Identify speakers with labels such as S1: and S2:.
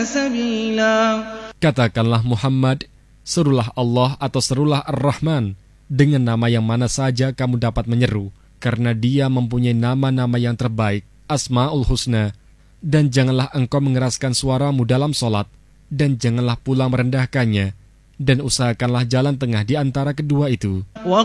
S1: سبيلا.
S2: Katakanlah Muhammad, serulah Allah atau serulah Ar-Rahman dengan nama yang mana saja kamu dapat menyeru, karena Dia mempunyai nama-nama yang terbaik, Asmaul Husna. Dan janganlah engkau mengeraskan suaramu dalam solat, dan janganlah pula merendahkannya, dan usahakanlah jalan tengah di antara kedua itu.